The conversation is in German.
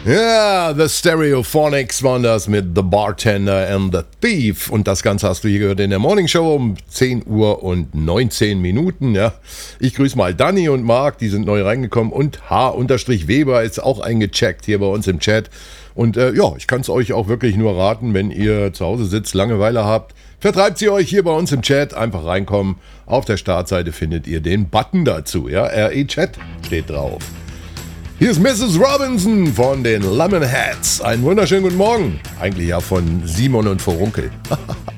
Ja, The Stereophonics waren das mit The Bartender and the Thief. Und das Ganze hast du hier gehört in der Morning Show um 10 Uhr und 19 Minuten. Ja. Ich grüße mal Dani und Marc, die sind neu reingekommen. Und H-Weber ist auch eingecheckt hier bei uns im Chat. Und ja, ich kann es euch auch wirklich nur raten, wenn ihr zu Hause sitzt, Langeweile habt, vertreibt sie euch hier bei uns im Chat. Einfach reinkommen. Auf der Startseite findet ihr den Button dazu. Ja, RE-Chat steht drauf. Hier ist Mrs. Robinson von den Lemonheads. Einen wunderschönen guten Morgen. Eigentlich ja von Simon und Vorunkel.